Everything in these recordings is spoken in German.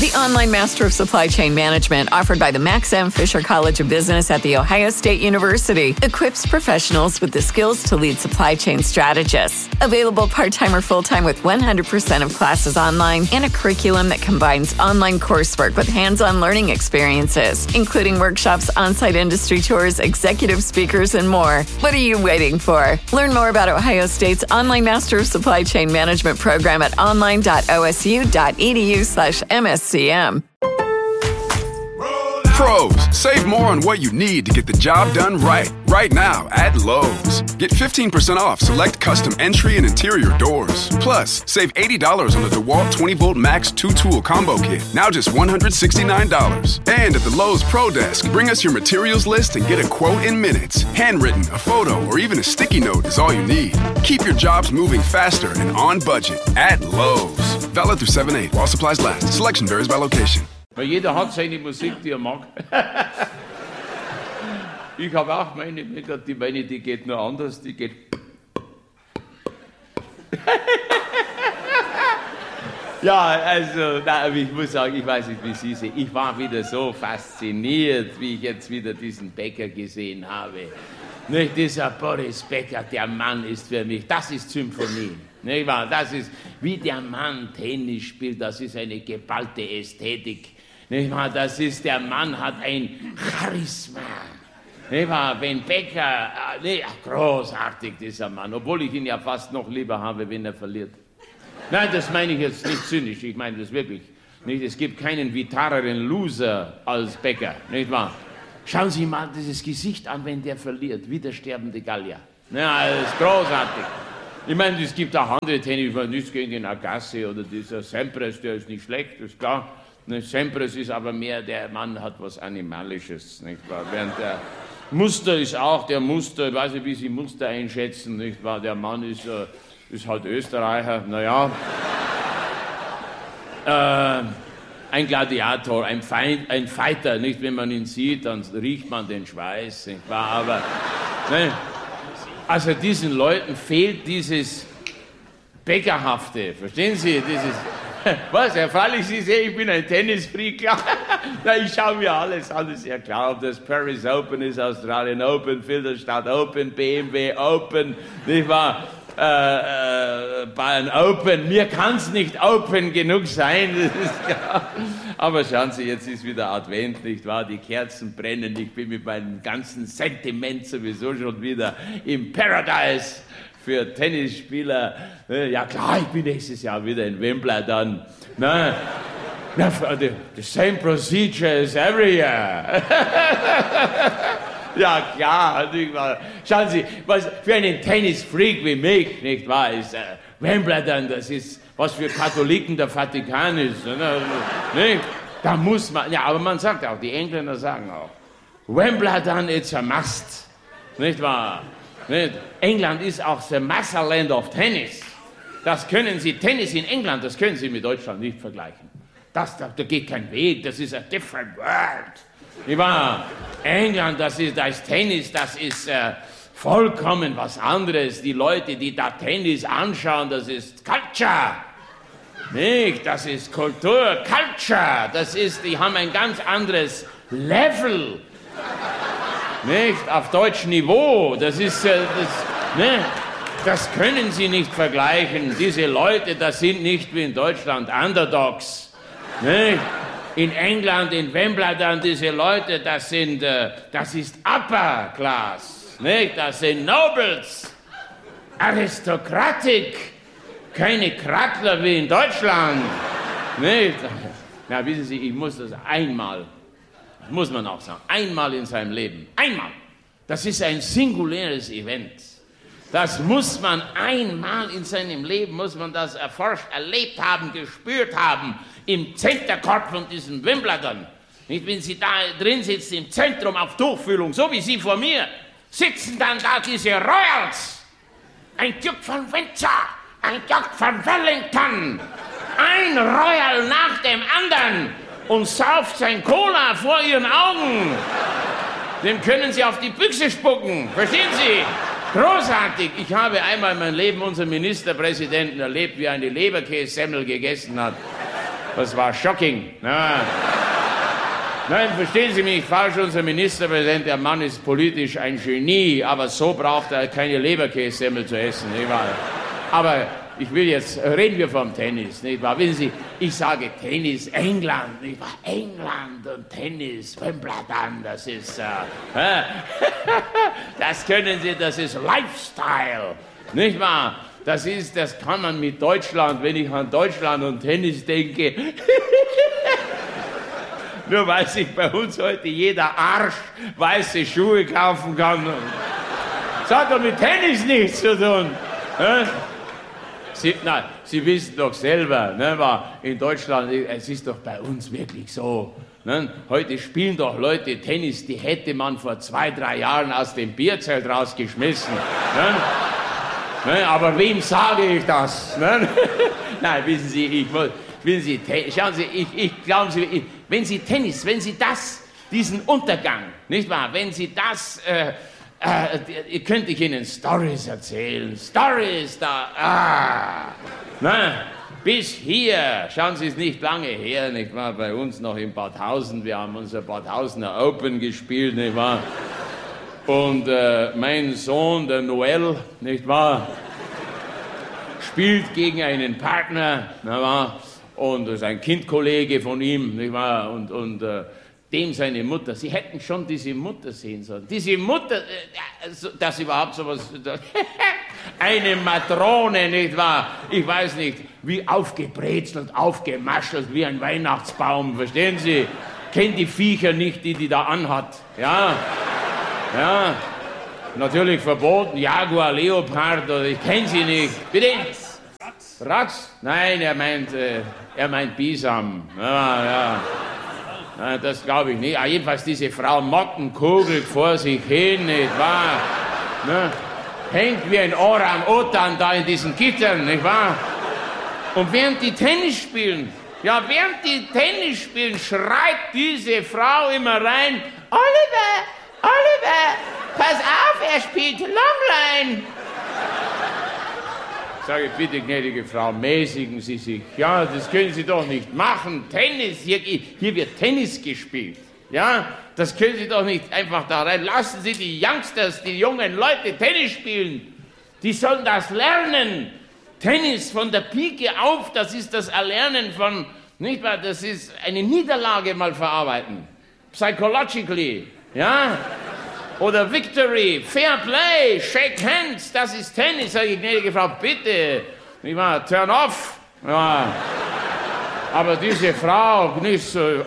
The Online Master of Supply Chain Management, offered by the Max M. Fisher College of Business at The Ohio State University, equips professionals with the skills to lead supply chain strategists. Available part-time or full-time with 100% of classes online and a curriculum that combines online coursework with hands-on learning experiences, including workshops, on-site industry tours, executive speakers, and more. What are you waiting for? Learn more about Ohio State's Online Master of Supply Chain Management program at online.osu.edu/MSCM. Pros, save more on what you need to get the job done right. Right now at Lowe's. Get 15% off select custom entry and interior doors. Plus, save $80 on the DeWalt 20-volt Max 2-tool combo kit. Now just $169. And at the Lowe's Pro Desk, bring us your materials list and get a quote in minutes. Handwritten, a photo, or even a sticky note is all you need. Keep your jobs moving faster and on budget at Lowe's. Valid through 7/8 while supplies last. Selection varies by location. Weil jeder hat seine Musik, die er mag. Ich habe auch meine, die geht nur anders, die geht... Ja, also, ich muss sagen, ich weiß nicht, wie Sie sehen. Ich war wieder so fasziniert, wie ich jetzt wieder diesen Bäcker gesehen habe. Nicht dieser Boris Becker, der Mann ist für mich, das ist Symphonie. Nicht wahr? Das ist, wie der Mann Tennis spielt, das ist eine geballte Ästhetik. Nicht wahr? Das ist, der Mann hat ein Charisma. Nicht wahr? Wenn Becker, großartig dieser Mann, obwohl ich ihn ja fast noch lieber habe, wenn er verliert. Nein, das meine ich jetzt nicht zynisch, ich meine das wirklich. Nicht? Es gibt keinen vitareren Loser als Becker, nicht wahr? Schauen Sie mal dieses Gesicht an, wenn der verliert, wie der sterbende Gallier. Ja, das ist großartig. Ich meine, es gibt auch andere Tennis, nichts gegen den Agassi oder dieser Sampras, der ist nicht schlecht, das ist klar. Sampras ist aber mehr, der Mann hat was Animalisches, nicht wahr? Während der Muster ist auch der Muster, ich weiß nicht, wie Sie Muster einschätzen, nicht wahr? Der Mann ist halt Österreicher, naja. Ein Gladiator, ein Fighter, nicht? Wenn man ihn sieht, dann riecht man den Schweiß, nicht wahr? Aber, ne? Also diesen Leuten fehlt dieses Bäckerhafte, verstehen Sie? Dieses, was, Herr Fallich, Sie sehen, ich bin ein Tennisfreak, klar. Na, ich schaue mir alles an, ist ja klar, ob das Paris Open ist, Australian Open, Filderstadt Open, BMW Open, nicht wahr? Bayern Open, mir kann es nicht open genug sein, das ist klar. Aber schauen Sie, jetzt ist wieder Advent, nicht wahr? Die Kerzen brennen, ich bin mit meinem ganzen Sentiment sowieso schon wieder im Paradise für Tennisspieler. Ja klar, ich bin nächstes Jahr wieder in Wimbledon. Na, the same procedure as every year. Ja, klar, nicht wahr? Schauen Sie, was für einen Tennisfreak wie mich, nicht wahr, ist Wimbledon, das ist, was für Katholiken der Vatikan ist. Nicht? Da muss man, ja, aber man sagt auch, die Engländer sagen auch, Wimbledon, it's a must, nicht wahr? Nicht? England ist auch the Motherland of Tennis. Das können Sie, Tennis in England, das können Sie mit Deutschland nicht vergleichen. Da geht kein Weg, das ist a different world. Nicht wahr? England, da ist Tennis, das ist vollkommen was anderes. Die Leute, die da Tennis anschauen, das ist Culture. Nicht? Das ist Kultur, Culture. Die haben ein ganz anderes Level. Nicht? Auf deutschem Niveau. Das können Sie nicht vergleichen. Diese Leute, das sind nicht wie in Deutschland Underdogs. Nicht? In England, in Wimbledon, diese Leute, das ist Upper Class, nicht? Das sind Nobles, Aristokratik, keine Krackler wie in Deutschland, nicht? Na, wissen Sie, ich muss das einmal, das muss man auch sagen, einmal in seinem Leben, einmal, das ist ein singuläres Event. Das muss man einmal in seinem Leben, muss man das erforscht, erlebt haben, gespürt haben, im Centercourt von diesem Wimbledon. Nicht, wenn Sie da drin sitzen, im Zentrum auf Tuchfühlung, so wie Sie vor mir, sitzen dann da diese Royals. Ein Duke von Windsor, ein Duke von Wellington, ein Royal nach dem anderen und sauft sein Cola vor Ihren Augen. Dem können Sie auf die Büchse spucken, verstehen Sie? Großartig! Ich habe einmal in meinem Leben unseren Ministerpräsidenten erlebt, wie er eine Leberkässemmel gegessen hat. Das war shocking. Ja. Nein, verstehen Sie mich nicht falsch, unser Ministerpräsident, der Mann ist politisch ein Genie, aber so braucht er keine Leberkässemmel zu essen, nicht wahr? Aber ich will jetzt, reden wir vom Tennis, nicht wahr? Wissen Sie, ich sage Tennis, England, nicht wahr? England und Tennis, Wimbledon, das ist, das können Sie, das ist Lifestyle, nicht wahr? Das kann man mit Deutschland, wenn ich an Deutschland und Tennis denke, nur weil sich bei uns heute jeder Arsch weiße Schuhe kaufen kann. Das hat doch mit Tennis nichts zu tun. Sie wissen doch selber, ne, in Deutschland, es ist doch bei uns wirklich so. Ne, heute spielen doch Leute Tennis, die hätte man vor 2-3 Jahren aus dem Bierzelt rausgeschmissen. Ne, aber wem sage ich das? Ne? Nein, wissen Sie, schauen Sie, glauben Sie, wenn Sie Tennis, diesen Untergang, nicht wahr, wenn Sie das, könnte ich Ihnen Stories erzählen, Stories bis hier, schauen Sie, es nicht lange her, nicht wahr, bei uns noch in Badhausen, wir haben unser Badhausener Open gespielt, nicht wahr, und mein Sohn, der Noel, nicht wahr, spielt gegen einen Partner, nicht wahr, und das ist ein Kindkollege von ihm, nicht wahr? Und dem seine Mutter, Sie hätten schon diese Mutter sehen sollen. Diese Mutter, dass überhaupt sowas, eine Matrone, nicht wahr? Ich weiß nicht, wie aufgebrezelt, aufgemaschelt, wie ein Weihnachtsbaum, verstehen Sie? Kennt die Viecher nicht, die da anhat, ja? Ja, natürlich verboten, Jaguar, Leopard, oder ich kenne sie nicht. Bitte? Ratz? Nein, er meint Bisam. Ja. Nein, das glaube ich nicht. Jedenfalls diese Frau Mottenkugel vor sich hin, nicht wahr? Ne? Hängt wie ein Orang-Utan da in diesen Gittern, nicht wahr? Und während die Tennis spielen, schreit diese Frau immer rein, Oliver, pass auf, er spielt Longline. Sage, bitte, gnädige Frau, mäßigen Sie sich. Ja, das können Sie doch nicht machen. Tennis, hier wird Tennis gespielt. Ja, das können Sie doch nicht einfach da rein. Lassen Sie die Youngsters, die jungen Leute Tennis spielen. Die sollen das lernen. Tennis von der Pike auf, das ist das Erlernen von, nicht wahr, das ist eine Niederlage mal verarbeiten. Psychologically, ja. Oder Victory, Fair Play, Shake Hands, das ist Tennis, sage ich, gnädige Frau, bitte, nicht wahr, turn off. Ja. Aber diese Frau nicht so, Oliver,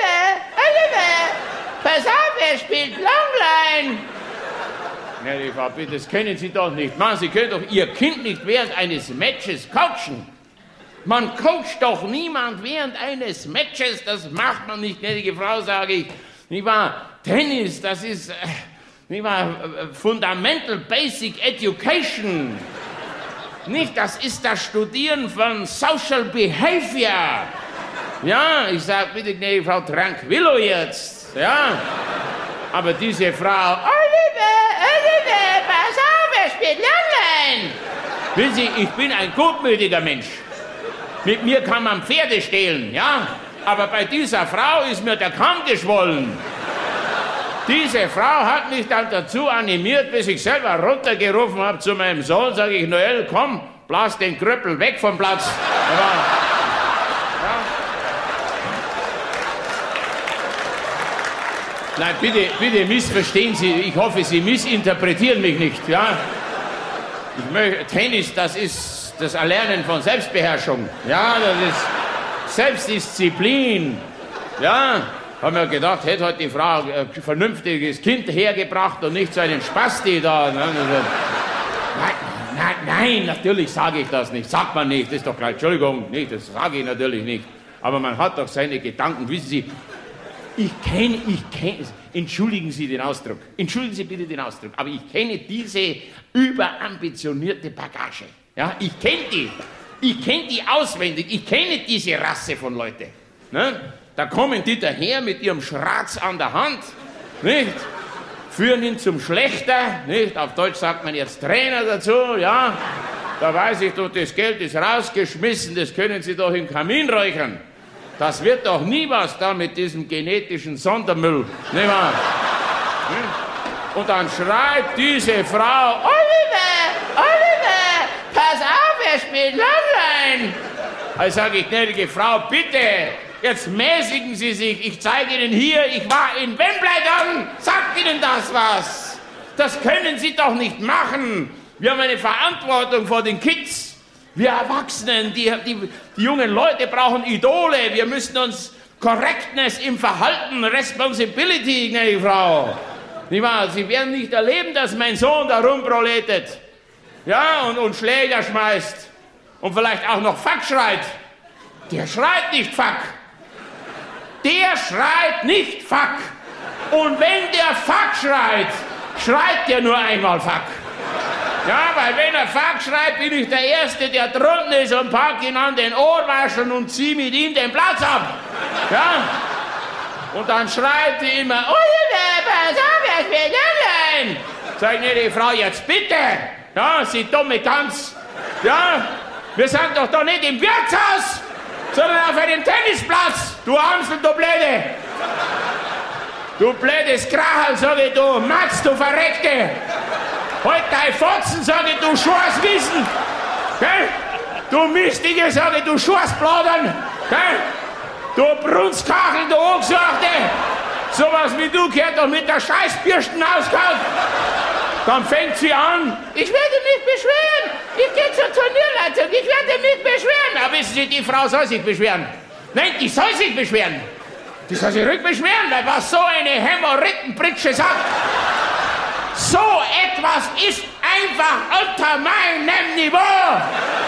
pass auf, er spielt Longline. Gnädige Frau, bitte, das können Sie doch nicht machen, Sie können doch Ihr Kind nicht während eines Matches coachen. Man coacht doch niemand während eines Matches, das macht man nicht, gnädige Frau, sage ich, nicht wahr, Tennis, das ist... Nicht wahr? Fundamental Basic Education. Nicht, das ist das Studieren von Social Behavior. Ja, ich sag bitte, gnädige Frau, tranquillo jetzt. Ja, aber diese Frau, Oliver, pass auf, er spielt Longline. Wissen Sie, ich bin ein gutmütiger Mensch. Mit mir kann man Pferde stehlen, ja, aber bei dieser Frau ist mir der Kamm geschwollen. Diese Frau hat mich dann dazu animiert, bis ich selber runtergerufen habe zu meinem Sohn, sage ich, Noel, komm, blas den Krüppel weg vom Platz. Nein, bitte missverstehen Sie, ich hoffe, Sie missinterpretieren mich nicht, ja. Tennis, das ist das Erlernen von Selbstbeherrschung, ja, das ist Selbstdisziplin, ja. Haben wir gedacht, hätte heute die Frau ein vernünftiges Kind hergebracht und nicht so einen Spasti da. Nein, natürlich sage ich das nicht. Sagt man nicht, das ist doch klar. Entschuldigung, nicht, das sage ich natürlich nicht. Aber man hat doch seine Gedanken. Wissen Sie, ich kenne, entschuldigen Sie den Ausdruck, entschuldigen Sie bitte den Ausdruck, aber ich kenne diese überambitionierte Bagage. Ja, ich kenne die auswendig, ich kenne diese Rasse von Leuten. Ne? Da kommen die daher mit ihrem Schratz an der Hand, nicht? Führen ihn zum Schlechter, nicht? Auf Deutsch sagt man jetzt Trainer dazu, ja? Da weiß ich doch, das Geld ist rausgeschmissen, das können Sie doch im Kamin räuchern. Das wird doch nie was da mit diesem genetischen Sondermüll, nicht wahr? Und dann schreit diese Frau, Oliver, pass auf, er spielt Longline. Also sage ich, gnädige Frau, bitte, jetzt mäßigen Sie sich. Ich zeige Ihnen hier, ich war in Wimbledon. Sagt Ihnen das was? Das können Sie doch nicht machen. Wir haben eine Verantwortung vor den Kids. Wir Erwachsenen, die jungen Leute brauchen Idole. Wir müssen uns Correctness im Verhalten, Responsibility, gnädige Frau. Nicht wahr? Sie werden nicht erleben, dass mein Sohn da rumproletet. Ja, und Schläger schmeißt. Und vielleicht auch noch Fuck schreit. Der schreit nicht Fuck. Der schreit nicht Fuck. Und wenn der Fuck schreit, schreit der nur einmal Fuck. Ja, weil wenn er Fuck schreit, bin ich der Erste, der drunten ist und pack ihn an den Ohrwascheln und zieh mit ihm den Platz ab. Ja? Und dann schreit sie immer, pass auf, ich will allein. Sag ich, die Frau, jetzt bitte. Ja, sie dumme Tanz. Ja, wir sind doch da nicht im Wirtshaus, sondern auf einem Tennisplatz. Du Amsel, du Blöde. Du blödes Krachel, sag ich, du Matz, du Verreckte. Halt dein Fotzen, sag ich, du Scheißwissen. Gell? Du Mistige, sag ich, du Scheißbladern. Gell? Du Brunskachel, du Angesachte. Sowas wie du gehört doch mit der Scheißbürsten ausgehauen. Dann fängt sie an. Ich werde mich beschweren. Ich gehe zur Turnierleitung. Ich werde mich beschweren. Aber wissen Sie, die Frau soll sich beschweren. Nein, die soll sich beschweren. Die soll sich rückbeschweren, weil was so eine Hämorrhoidenpritsche sagt. So etwas ist einfach unter meinem Niveau.